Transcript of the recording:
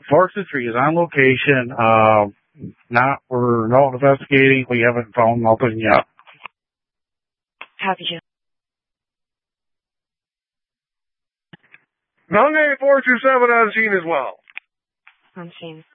Forestry 3 is on location. We're not investigating. We haven't found nothing yet. Copy you. Mountain 427 on scene as well. On scene.